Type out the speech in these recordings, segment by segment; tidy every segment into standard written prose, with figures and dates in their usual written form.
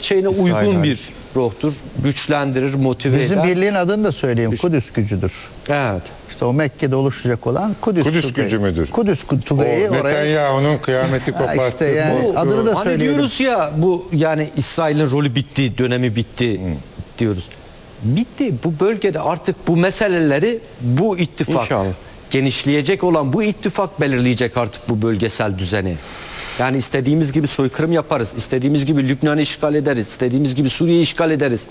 şeyine uygun bir ruhtur. Güçlendirir, motive eder. Bizim birliğin adını da söyleyeyim. Kudüs gücüdür. Evet. İşte o Mekke'de oluşacak olan Kudüs gücü müdür? Kudüs Tugay'ı oraya... Netanyahu'nun kıyameti koparttı. işte yani adını da Hani söyleyelim. diyoruz ya, bu yani İsrail'in rolü bitti, dönemi bitti diyoruz. Bitti. Bu bölgede artık bu meseleleri bu ittifak, İnşallah. genişleyecek olan bu ittifak belirleyecek artık bu bölgesel düzeni. Yani istediğimiz gibi soykırım yaparız, istediğimiz gibi Lübnan'ı işgal ederiz, istediğimiz gibi Suriye'yi işgal ederiz.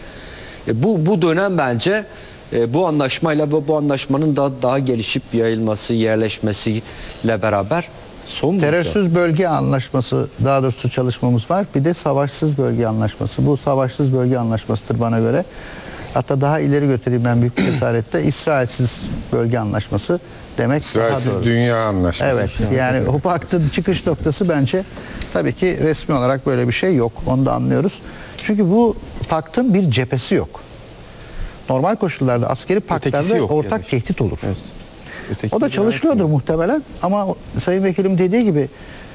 Bu dönem bence bu anlaşmayla ve bu anlaşmanın daha gelişip yayılması, yerleşmesiyle beraber son bulacak. Terörsüz bölge anlaşması, daha doğrusu çalışmamız var. Bir de savaşsız bölge anlaşması. Bu savaşsız bölge anlaşmasıdır bana göre. Hatta daha ileri götüreyim ben büyük cesarette. İsrailsiz bölge anlaşması demek daha İsrailsiz doğru. dünya anlaşması. Evet, yani o paktın çıkış noktası bence tabii ki resmi olarak böyle bir şey yok. Onu da anlıyoruz. Çünkü bu paktın bir cephesi yok. Normal koşullarda askeri paktlarda yok ortak yani. tehdit olur. Evet. Öteki O da bir çalışılıyordur muhtemelen ama Sayın Vekilim dediği gibi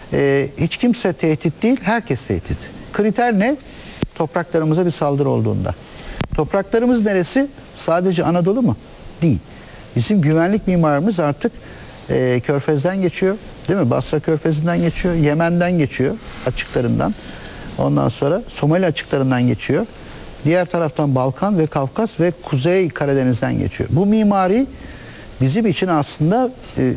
hiç kimse tehdit değil, herkes tehdit. Kriter ne? Topraklarımıza bir saldırı olduğunda. Topraklarımız neresi? Sadece Anadolu mu? Değil. Bizim güvenlik mimarımız artık Körfez'den geçiyor. Değil mi? Basra Körfezi'nden geçiyor. Yemen'den geçiyor. Açıklarından. Ondan sonra Somali açıklarından geçiyor. Diğer taraftan Balkan ve Kafkas ve Kuzey Karadeniz'den geçiyor. Bu mimari bizim için aslında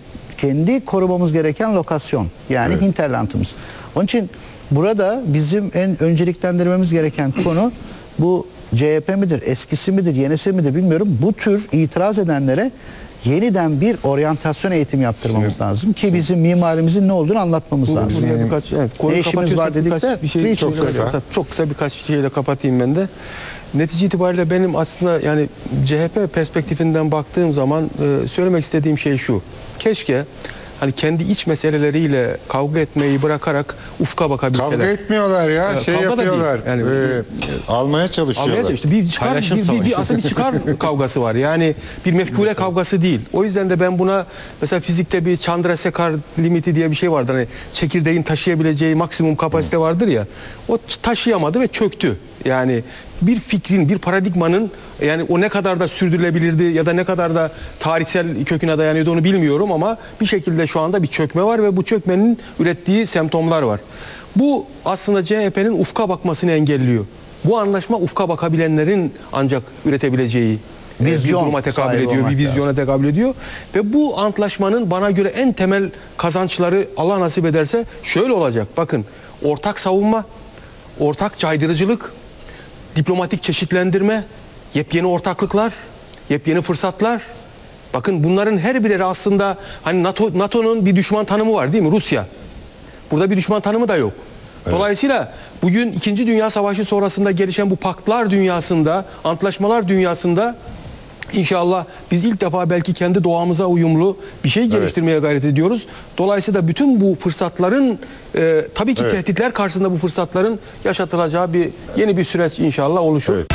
kendi korumamız gereken lokasyon. Yani Evet. hinterlandımız. Onun için burada bizim en önceliklendirmemiz gereken konu bu CHP midir, eskisi midir, yenisi midir bilmiyorum. Bu tür itiraz edenlere yeniden bir oryantasyon eğitimi yaptırmamız lazım ki bizim mimarimizin ne olduğunu anlatmamız lazım. Buraya birkaç, evet, konuyu Ne işimiz var kapatıyorsak dedik de birkaç bir şey çok kısa. çok kısa birkaç şeyle kapatayım ben de. Netice itibariyle benim aslında yani CHP perspektifinden baktığım zaman söylemek istediğim şey şu. Keşke hani kendi iç meseleleriyle kavga etmeyi bırakarak ufka bakabilseler. Kavga etmiyorlar ya. Ya, Şey kavga da yapıyorlar. değil. Yani, almaya çalışıyorlar. Anlayacağım işte bir çıkar, Paylaşım aslında bir çıkar kavgası var. Yani bir mefkure kavgası değil. O yüzden de ben buna mesela fizikte bir Chandrasekhar limiti diye bir şey vardır. Hani çekirdeğin taşıyabileceği maksimum kapasite vardır ya. O taşıyamadı ve çöktü. Yani bir fikrin, bir paradigmanın yani o ne kadar da sürdürülebilirdi ya da ne kadar da tarihsel köküne dayanıyordu onu bilmiyorum ama bir şekilde şu anda bir çökme var ve bu çökmenin ürettiği semptomlar var. Bu aslında CHP'nin ufka bakmasını engelliyor. Bu anlaşma ufka bakabilenlerin ancak üretebileceği bir duruma tekabül ediyor, bir vizyona tekabül ediyor. Ve bu antlaşmanın bana göre en temel kazançları Allah nasip ederse şöyle olacak. Bakın, ortak savunma, ortak caydırıcılık, diplomatik çeşitlendirme, yepyeni ortaklıklar, yepyeni fırsatlar. Bakın bunların her birleri aslında hani NATO'nun bir düşman tanımı var değil mi? Rusya. Burada bir düşman tanımı da yok. Evet. Dolayısıyla bugün 2. Dünya Savaşı sonrasında gelişen bu paktlar dünyasında, antlaşmalar dünyasında İnşallah biz ilk defa belki kendi doğamıza uyumlu bir şey geliştirmeye gayret ediyoruz. Dolayısıyla bütün bu fırsatların tabii ki tehditler karşısında bu fırsatların yaşatılacağı yeni bir süreç inşallah oluşur. Evet.